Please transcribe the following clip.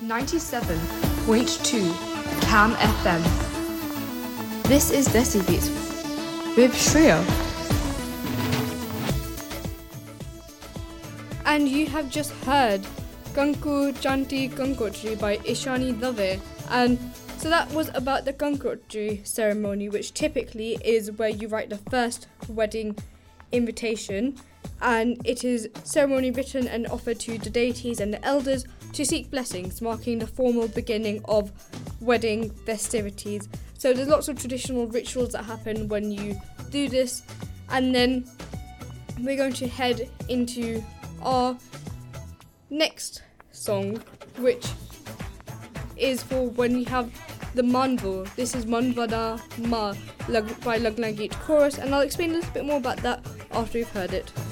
97.2 Cam FM. This is Desi Beats with Shreya. And you have just heard Kanku Chanti Kankotri by Ishani Dave. And so that was about the Kankotri ceremony, which typically is where you write the first wedding invitation. And it is ceremony written and offered to the deities and the elders to seek blessings, marking the formal beginning of wedding festivities. So there's lots of traditional rituals that happen when you do this. And then we're going to head into our next song, which is for when you have the Manvo. This is Manvada Ma by Lagna Geet Chorus, and I'll explain a little bit more about that after we've heard it.